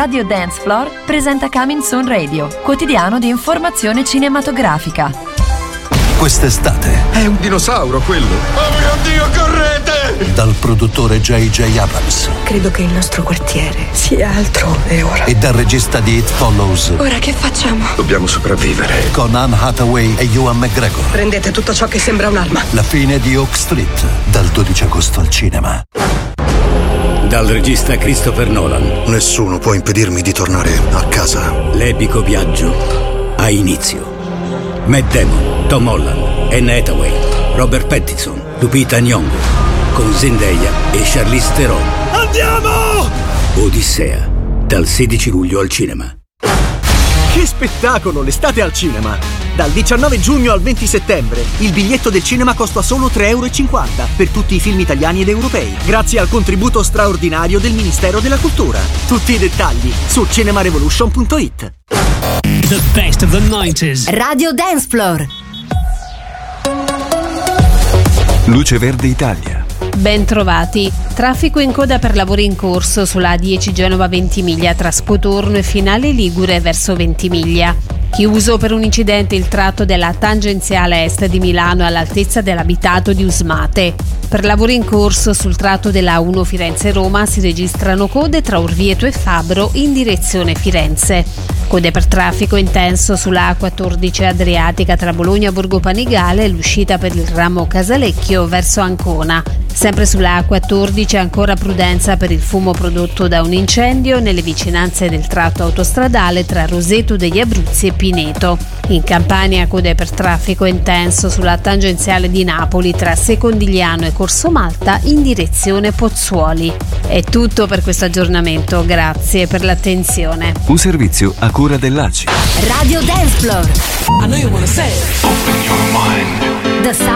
Radio Dance Floor presenta Coming Soon Radio, quotidiano di informazione cinematografica. Quest'estate è un dinosauro quello. Oh mio Dio, correte! Dal produttore J.J. Abrams. Credo che il nostro quartiere sia altrove ora. E dal regista di It Follows. Ora che facciamo? Dobbiamo sopravvivere. Con Anne Hathaway e Ewan McGregor. Prendete tutto ciò che sembra un'arma. La fine di Oak Street, dal 12 agosto al cinema. Dal regista Christopher Nolan. Nessuno può impedirmi di tornare a casa. L'epico viaggio ha inizio. Matt Damon, Tom Holland, Anne Hathaway, Robert Pattinson, Lupita Nyong'o, con Zendaya e Charlize Theron. Andiamo! Odissea, dal 16 luglio al cinema. Che spettacolo, l'estate al cinema! Dal 19 giugno al 20 settembre il biglietto del cinema costa solo €3,50 per tutti i film italiani ed europei, grazie al contributo straordinario del Ministero della Cultura. Tutti i dettagli su cinemarevolution.it. The best of the 90s. Radio Dance Floor. Luce Verde Italia. Ben trovati. Traffico in coda per lavori in corso sulla A10 Genova-Ventimiglia tra Spotorno e Finale Ligure verso Ventimiglia. Chiuso per un incidente il tratto della tangenziale est di Milano all'altezza dell'abitato di Usmate. Per lavori in corso sul tratto della A1 Firenze-Roma si registrano code tra Orvieto e Fabbro in direzione Firenze. Code per traffico intenso sulla A14 Adriatica tra Bologna e Borgo Panigale e l'uscita per il ramo Casalecchio verso Ancona. Sempre sulla A14 ancora prudenza per il fumo prodotto da un incendio nelle vicinanze del tratto autostradale tra Roseto degli Abruzzi e Pineto. In Campania code per traffico intenso sulla tangenziale di Napoli tra Secondigliano e Corso Malta in direzione Pozzuoli. È tutto per questo aggiornamento, grazie per l'attenzione. Un servizio a cura dell'ACI. Radio Dance Floor. I know you wanna say it. The